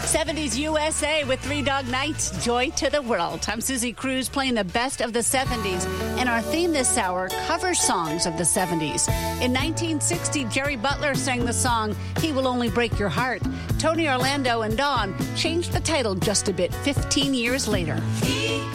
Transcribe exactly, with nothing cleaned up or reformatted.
seventies U S A with Three Dog Night, Joy to the World. I'm Susie Cruz playing the best of the seventies. And our theme this hour, cover songs of the seventies. In nineteen sixty, Jerry Butler sang the song, He Will Only Break Your Heart. Tony Orlando and Dawn changed the title just a bit fifteen years later. He